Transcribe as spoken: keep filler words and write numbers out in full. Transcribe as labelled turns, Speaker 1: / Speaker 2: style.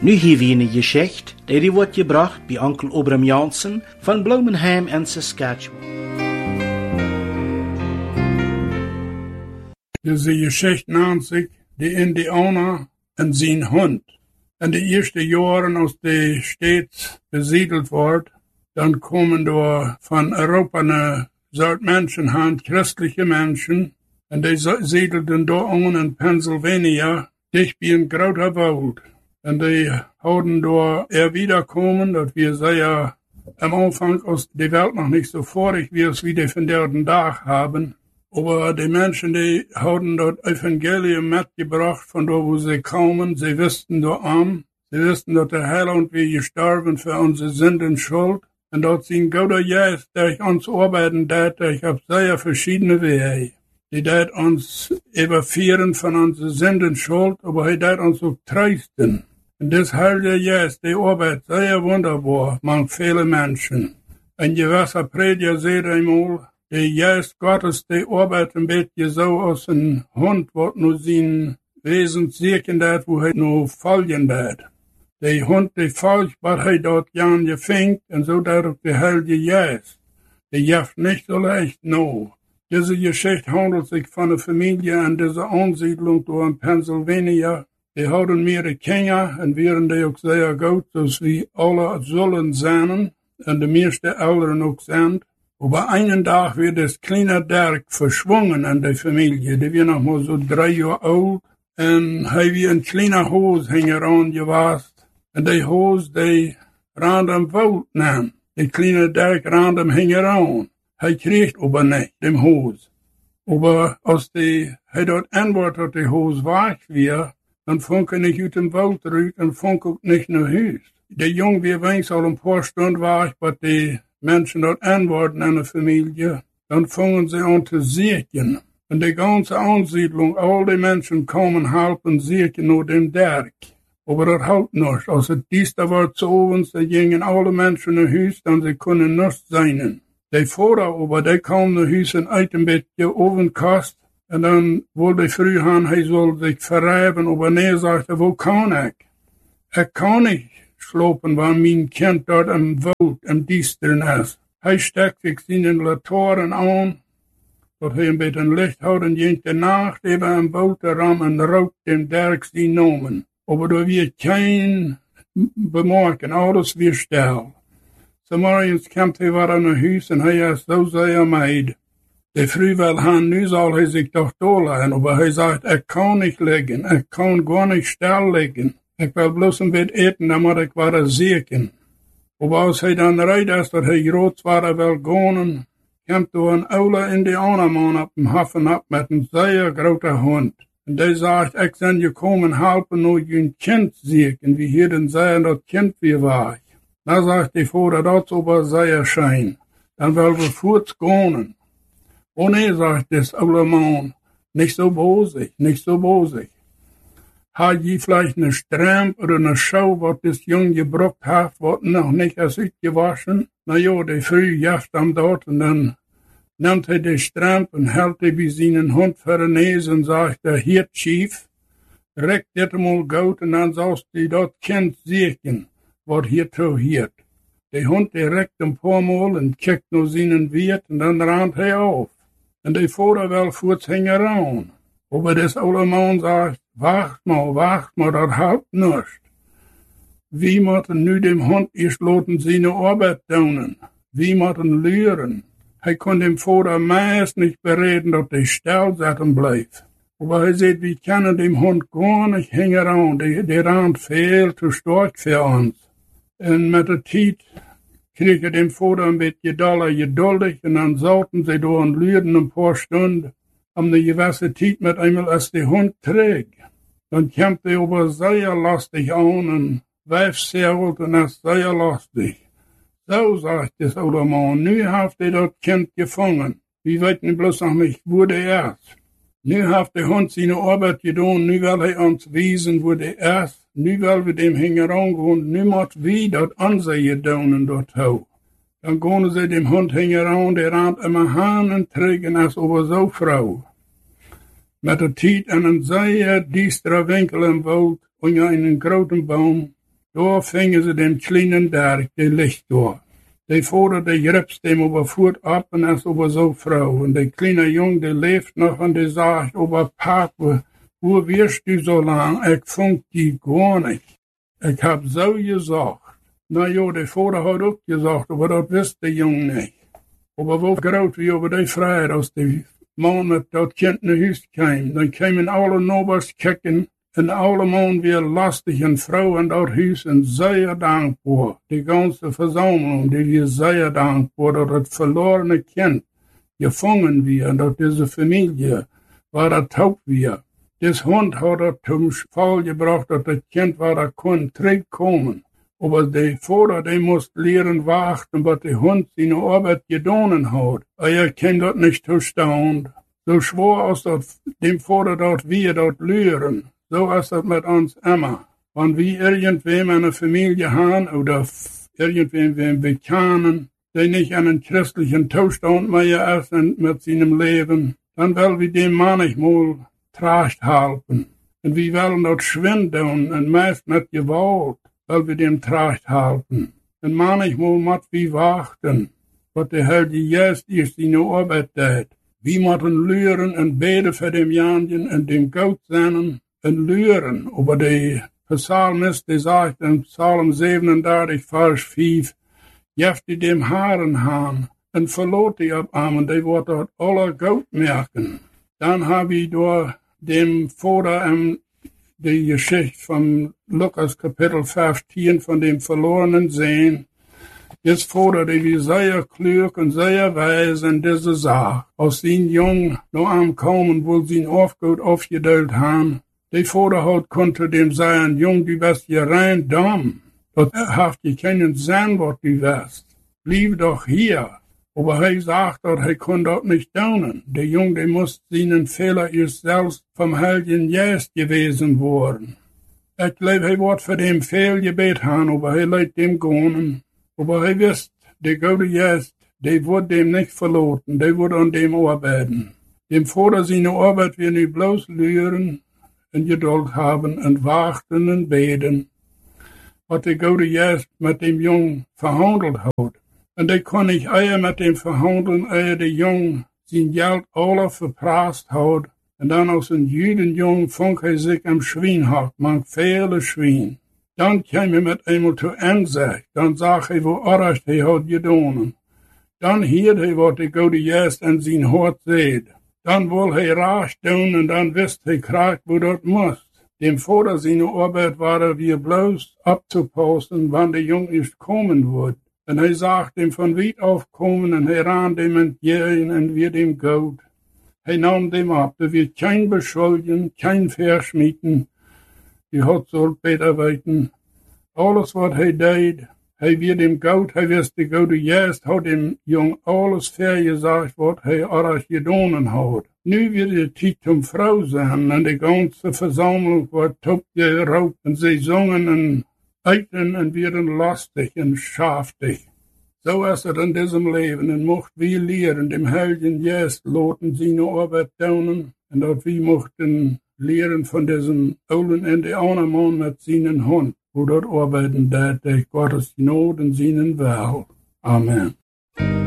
Speaker 1: Nu hier weer een geschicht, die wordt gebracht bij onkel Obram Jansen van Bloemenham en Saskatchewan.
Speaker 2: Deze geschicht naant zich de Indianer en zijn hond. En de eerste jaren als de steeds besiedeld wordt, dan komen er van Europa een soort mensen aan, christelijke mensen, en die siedelden door aan in Pennsylvania, dicht bij een grote woud. En die houden door er wiederkomen, dat we zeggen, am Anfang, als de Welt nog niet zo vorig was, wie die vandaag de dag hebben. Maar die mensen die houden dat evangelium metgebracht, van daar waar ze komen, ze wisten door aan, ze wisten dat de Heiland weer gestorven voor onze zinden schuld, en dat zijn Gode Geest durch ons arbeiden deed, durch op zeer verschiedene wegen. Die deed ons überführen von onze zinden schuld, aber hij deed ons ook trösten. En des Heilige Geest, die arbeidt zeer wunderbar, man viele Menschen. En je was prediger zei eenmaal, de Geest Gottes, die arbeidt een beetje zo als een hond, wat nu zijn wezen zieken deed, wo hij nu volgen deed. De hond die volgt, wat hij dat Jan gevinkt, en zo deed ook de Heilige Geest. Die jaft niet zo leicht nou. Deze geschichte handelt zich van een familie en deze aansiedlung door in Pennsylvania. Die houden meerdere kinderen en waren die ook zeer goed, zoals we alle zullen zijn, en de meeste ouderen ook zijn. Maar een dag werd das kleine Dirk verschwungen in die familie. Die was nog maar zo drie jaar oud. En hij was een kleine hoos hingen aan geweest. En die hoos die random woud nam. Die kleine Dirk random hingen aan. Hij kreeg aber niet, dem hoos. Maar als die, hij dat antwoord dat die hoos weg weer, dan vond hij niet uit dem woud eruit en vond ook niet naar huis. De jong weer wenigstens al een paar stunden weg, maar die mensen dat antwoorden aan de familie, dan vangen ze aan te zieken. En de ganze aansiedlung, al die mensen komen helpen zieken naar dem Dirk. Maar dat houdt niet. Als het diester wordt s'avonds, dan gingen alle mensen naar huis, dan ze kunnen niet zijn. De vader, aber die kwam naar huis en uit een beetje ovenkost. En dan wilde hij vroeg aan, hij zal zich verrijven, maar nee, zegt hij, wo kan ik? Ik kan niet slopen, waar mijn kind dort am woud, am diesteren is. Hij steekt zich zijn latoren aan, dat hij een beetje licht houdt en ging de nacht even am woud ram en rookt dem Dirk zijn nomen. Maar er weer geen bemerken, alles weer stil. Somorgens komt hij weer naar huis en hij is zo zeer meid. De vrouw wil gaan, nu zal hij zich toch doorleggen, maar hij zegt, ik kan niet liggen, ik kan gewoon niet stil liggen. Ik wil bloos een beetje eten, dan moet ik worden zieken. Maar als hij dan rijdt is, dat hij groot zwaar wil gaan, komt er een oude Indianerman op hem haffen op met een zeer grote hond. En die zegt, ik ben je komen helpen, nu je kind zieken, wie hier dan zeggen dat kind weer weg. Dan zegt die vader, dat is aber zeer schijn. Dan wil we voort gaan. Oh nee, zegt des oude man, nicht so bosig, nicht so bosig. Had je vielleicht eine Stramp oder eine Schau, wat das Jung gebrockt hat, wat noch nicht ist uitgewaschen? Na ja, die Früh jaft am dort und dann nimmt hij die Stramp und hält die bij zijn Hund voor de neus en sagt, der Hirt Chief, rekt dit mal gut und dann sollst die dat Kind zieken, wat hier toe hiert. Die Hund die rekt een paar Mal und kijkt naar zijn Wirt und dann rand hij auf. En die vader wel voort hingen aan. Aber des oude man sagt, wacht mal, wacht mal, dat houdt nicht. Wie moeten nu dem Hund eerst laten zijn Arbeit doen? Wie moeten leren? Hij kon dem vader meist niet bereden dat hij stil zitten bleef. Aber hij zei, we kunnen dem Hund gar niet hingen aan. Die, die rand veel te sterk voor ons. En met de tijd kreeg hij dem vader een beetje doller geduldig en dan zouten ze door en luiden een paar stunden. Om de gewisse tijd met eenmaal als de hond terug. Dan komt hij over zeer lastig aan en wijfzerelt en is zeer lastig. Zo, zegt de oude man, nu heeft hij dat kind gevangen. We weten bloos nog niet waar hij is. Nu heeft de hond zijn arbeid gedaan, nu wil hij ons wijzen waar hij is. Nu wil we dem hingen aangaan, nu moet we dat aanzien doen en dat houden. Dan gaan ze dem hond hingen aan, die rand immer haan en terug en is over zo'n vrouw. Met de tijd en een zeer diestere winkel in woud, onder een grote boom, Da fingen sie den kleinen Berg, der Licht durch. Der Vater, der gräbst dem aber fort ab und ist aber so froh. Und der kleine Junge, der lebt noch und der sagt, aber Papa, wo wirst du so lang? Ich funk die gar nicht. Ich hab so gesagt. Na ja, der Vater hat auch gesagt, aber das wisst der Junge nicht. Aber wo graut wie über die Freiheit, als die Mann mit das Kind nach Hause kam, dann kamen alle Nobers kicken, und alle Mann wir lastig und Frau in das Haus und sehr dankbar. Die ganze Versammlung, die wir sehr dankbar, dass das verlorene Kind gefangen wir, und dass diese Familie war das taub wir. Das Hund hat das zum Fall gebracht, dass das Kind war, da konnte zurückkommen. Aber der Vater, der musste lernen warten, was der Hund seine Arbeit getan hat. Er kam dort nicht zustande. So schwer aus das, dem Vater dort wir dort lernen. So ist das mit uns immer. Wenn wir irgendwem eine Familie haben oder irgendwem bekennen, der nicht an einen christlichen Zustand mehr ist mit seinem Leben, dann wollen wir dem manchmal Tracht halten. Und wir wollen dort schwinden und meist mit Gewalt, weil wir dem Tracht halten. Und manchmal muss wir warten, was der Heilige Geist ist, seine Arbeit tut. Wir müssen lernen und beten für den Janjen und dem Gott sein und lernen. Aber der Psalmist, der sagt in Psalm siebenunddreißig, Vers fünf, jeft die dem Haaren haben und verlot die ab Armen, die wird dort alle Gott merken. Dann habe ich durch dem Vater ähm, die Geschichte von Lukas Kapitel fünfzehn von dem verlorenen Sehen. Jetzt Vater, die wir sehr klug und sehr weise in dieser Sache, aus den Jungen noch am kommen, wo sie ihn aufgut aufgedeelt haben. Der Vater hat konnte dem sagen, Jung, du bist ja rein dumm. Das haft je keinen Sinn, was du wirst. Blieb doch hier. Aber er sagt, dass er kann das nicht tun. Der Junge, der muss seinen Fehler erst selbst vom Heiligen Geist gewesen worden. Ich glaube, er wird für den Fehlgebet haben, aber er lädt dem gehen. Aber er wisst, der gute Geist, der wird dem nicht verloren, der wird an dem arbeiten. Dem Vater seine Arbeit wir nicht bloß lernen und Geduld haben und warten und beten, was der gute Geist mit dem Jungen verhandelt hat. Und der kann nicht eher mit dem verhandeln, eher der Jung sein Geld alle verprasst hat. Und dann aus einem Judenjungen fand er sich am Schweinhack, man viele Schwein. Dann kam er mit einmal zur Einsicht, dann sah er, wo Arrest er hat getan. Dann hielt er, was der gute Geist an sein Hort sieht. Dann wollte er rasch tun und dann wisst er kracht, wo das muss. Dem Vater seine Arbeit war er wie bloß abzupassen, wann der Junge erst kommen wird. Und er sagt ihm von weit auf kommen und er ran dem entgegen und wir dem gut. Er nahm dem ab, er wird kein beschuldigen, kein verschmieden. Die hat soll besser weiten. Alles, was er tut, er wird dem gut, er wirst die gute Geist, hat dem Jungen alles fair gesagt, was er alles getan hat. Nu wird die Zeit zum Frau sein und die ganze Versammlung wird top geraubt und sie singen und Eiten und werden lastig und schaftig. So ist es in diesem Leben und mocht wir lehren, dem Heiligen Geist loten seine Arbeit tun und dass wir mochten lehren von diesem Olden und der anderen Mann mit seinen Hund, wo dort arbeiten, der Gottes Not und seinen Will. Amen.